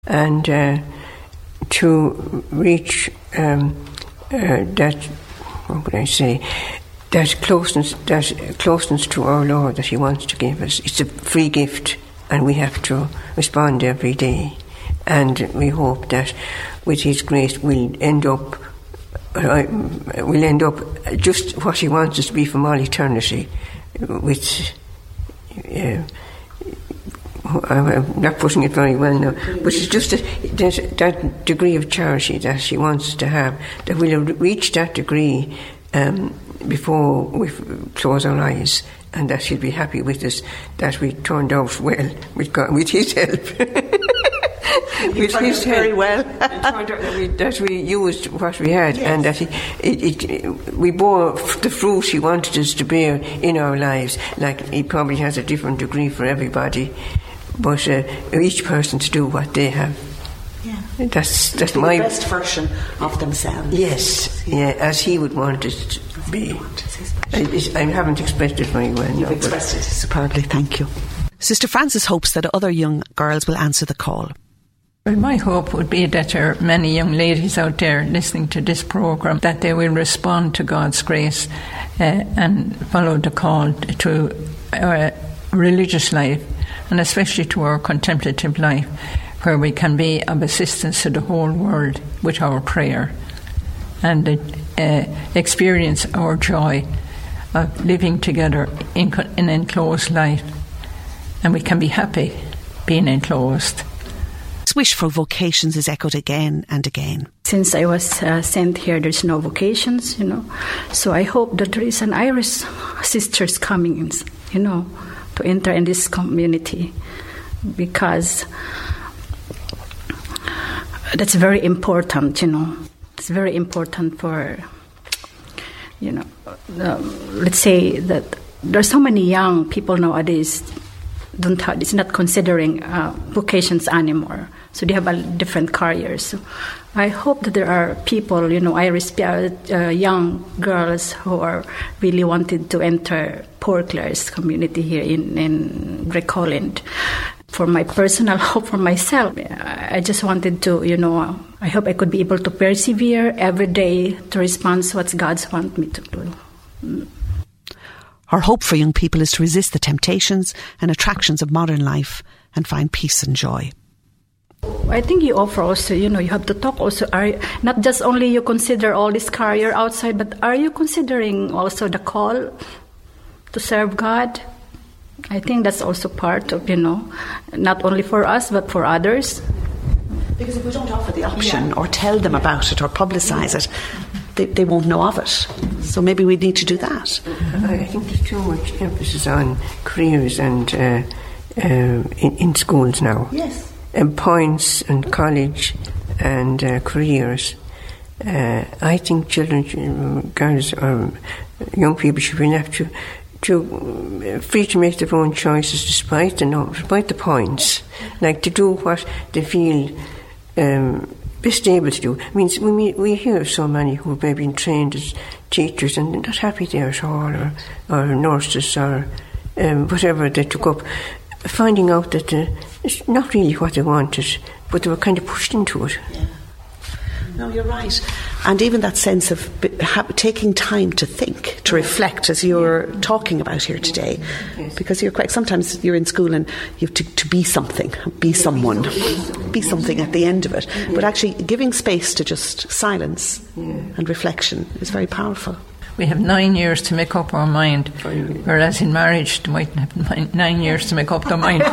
and to reach that, what would I say, that closeness to our Lord that He wants to give us. It's a free gift, and we have to respond every day. And we hope that with His grace we'll end up just what He wants us to be from all eternity. With I'm not putting it very well now, but it's just that degree of charity that He wants us to have, that we'll reach that degree before we close our eyes, and that He'll be happy with us, that we turned out well with God, with His help. With His help, very well. that we used what we had, yes. And that we bore the fruit He wanted us to bear in our lives. Like, He probably has a different degree for everybody, but each person to do what they have. Yeah. That's my the best version of themselves. Yes, yeah, as He would want it to be. I haven't expressed it very well. You've expressed it superbly. Thank you. Sister Frances hopes that other young girls will answer the call. Well, my hope would be that there are many young ladies out there listening to this programme, that they will respond to God's grace and follow the call to our religious life, and especially to our contemplative life, where we can be of assistance to the whole world with our prayer, and experience our joy of living together in enclosed life, and we can be happy being enclosed. This wish for vocations is echoed again and again. Since I was sent here, there's no vocations, so I hope that there is an Irish sisters coming in, to enter in this community, because that's very important, It's very important for, let's say that there's so many young people nowadays it's not considering vocations anymore. So they have different careers. So I hope that there are people, Irish young girls who are really wanted to enter Poor Clare's community here in Breckholland. For my personal hope for myself, I just wanted to, I hope I could be able to persevere every day to respond to what God wants me to do. Our hope for young people is to resist the temptations and attractions of modern life and find peace and joy. I think you offer also, you have to talk also, not just only you consider all this career outside, but are you considering also the call to serve God? I think that's also part of, not only for us, but for others. Because if we don't offer the option or tell them about it or publicise it, they won't know of it. So maybe we need to do that. I think there's too much emphasis on careers and in schools now. Yes. And points and college and careers. I think children, girls or young people should be left to free to make their own choices despite the points. Like to do what they feel best able to do. I mean, we hear of so many who have maybe been trained as teachers and they're not happy there at all, or nurses, or whatever they took up, finding out that it's not really what they wanted, but they were kind of pushed into it. Yeah. No, you're right. And even that sense of taking time to think, to reflect, as you're talking about here today. Yes. Because you're correct, sometimes you're in school and you have to be something, be someone, be something at the end of it. But actually giving space to just silence and reflection is very powerful. We have 9 years to make up our mind, whereas in marriage they might have 9 years to make up their mind.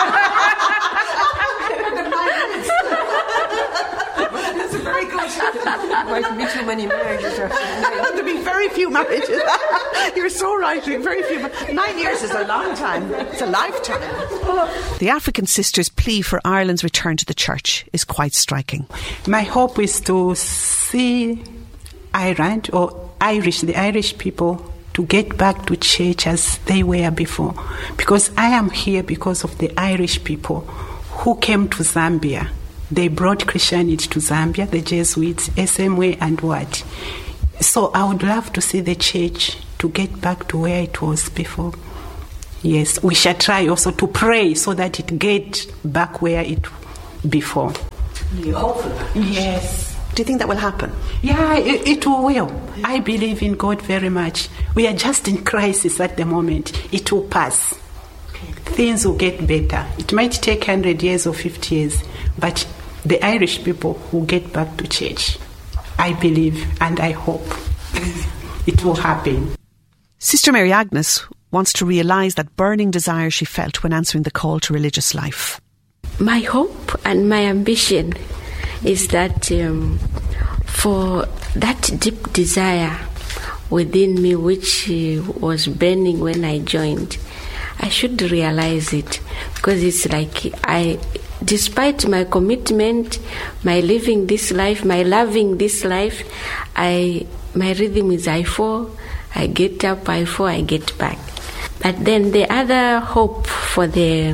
Might be too many marriages. There'll be very few marriages. You're so right. Very few. 9 years is a long time. It's a lifetime. The African sisters' plea for Ireland's return to the church is quite striking. My hope is to see Ireland or the Irish people to get back to church as they were before. Because I am here because of the Irish people who came to Zambia. They brought Christianity to Zambia, the Jesuits, SMA and what. So I would love to see the church to get back to where it was before. Yes, we shall try also to pray so that it gets back where it before. You're hopeful? Yes. Do you think that will happen? Yeah, it will. I believe in God very much. We are just in crisis at the moment. It will pass. Things will get better. It might take 100 years or 50 years, but the Irish people will get back to church. I believe and I hope it will happen. Sister Mary Agnes wants to realise that burning desire she felt when answering the call to religious life. My hope and my ambition is that for that deep desire within me which was burning when I joined, I should realize it, because it's like despite my commitment, my living this life, my loving this life, my rhythm is I fall, I get up, I fall, I get back. But then the other hope for the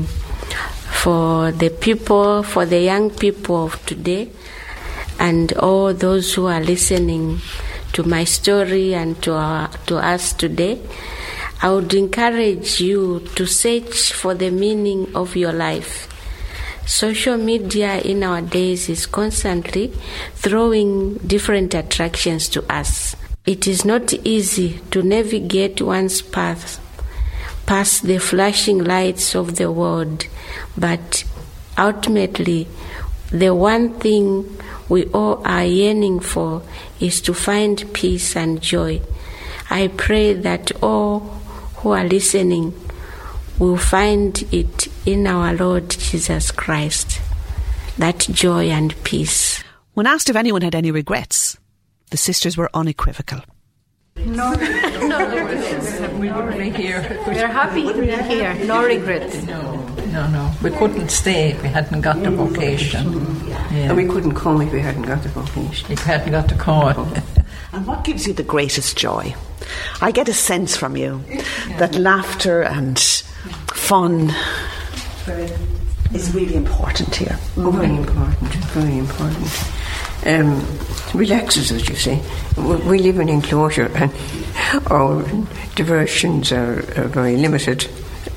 people, for the young people of today, and all those who are listening to my story and to us today, I would encourage you to search for the meaning of your life. Social media in our days is constantly throwing different attractions to us. It is not easy to navigate one's path past the flashing lights of the world, but ultimately, the one thing we all are yearning for is to find peace and joy. I pray that all who are listening will find it in our Lord Jesus Christ, that joy and peace. When asked if anyone had any regrets, the sisters were unequivocal. No regrets. We wouldn't be here. We're happy to be here. No regrets. No. We couldn't stay if we hadn't got the vocation. Yeah. And we couldn't come if we hadn't got the vocation. If we hadn't got the call. And what gives you the greatest joy? I get a sense from you that laughter and fun is really important here. Very important, very important. Relaxes us, you see. We live in enclosure and our diversions are very limited.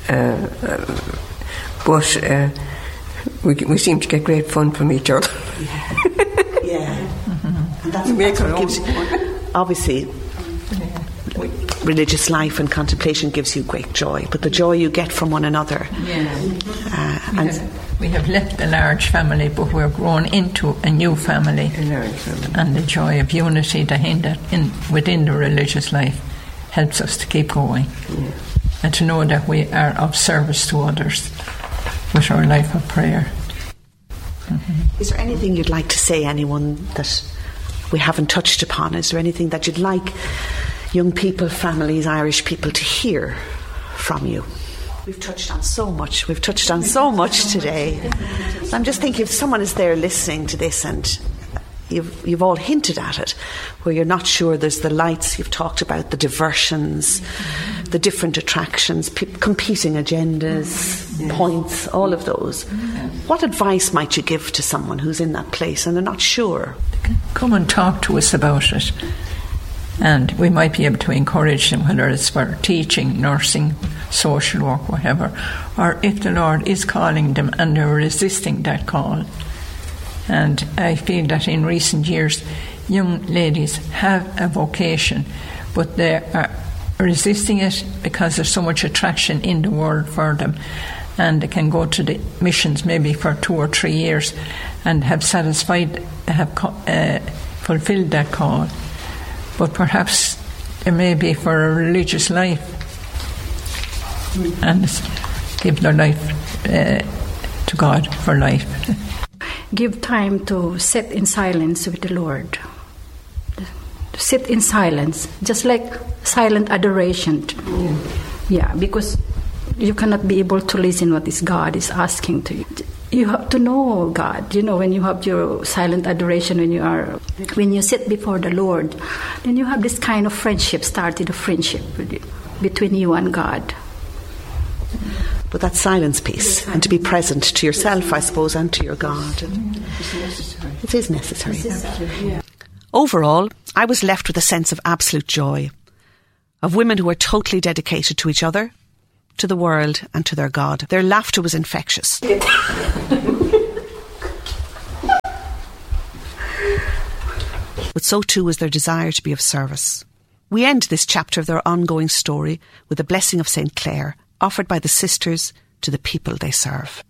But we seem to get great fun from each other. Yeah. And that's what gives you, obviously, religious life and contemplation gives you great joy, but the joy you get from one another. We have left a large family, but we're grown into a new family. And the joy of unity within the religious life helps us to keep going. Yeah. And to know that we are of service to others with our life of prayer. Is there anything you'd like to say, anyone that we haven't touched upon? Is there anything that you'd like young people, families, Irish people to hear from you? We've touched on so much. We've touched on so much today. I'm just thinking, if someone is there listening to this and you've all hinted at it, where you're not sure, there's the lights you've talked about, the diversions, the different attractions, competing agendas, points, all of those. What advice might you give to someone who's in that place and they're not sure? Come and talk to us about it. And we might be able to encourage them, whether it's for teaching, nursing, social work, whatever, or if the Lord is calling them and they're resisting that call. And I feel that in recent years, young ladies have a vocation, but they are resisting it because there's so much attraction in the world for them. And they can go to the missions maybe for 2 or 3 years and have fulfilled that call. But perhaps it may be for a religious life and give their life to God for life. Give time to sit in silence with the Lord. To sit in silence, just like silent adoration. Yeah, because you cannot be able to listen what is God is asking to you. You have to know God. You know, when you have your silent adoration, when you sit before the Lord, then you have this kind of friendship, started a friendship between you and God. But that silence piece, and to be present to yourself, I suppose, and to your God. It is necessary. Overall, I was left with a sense of absolute joy, of women who were totally dedicated to each other, to the world and to their God. Their laughter was infectious. so too was their desire to be of service. We end this chapter of their ongoing story with a blessing of St. Clare, offered by the sisters to the people they serve.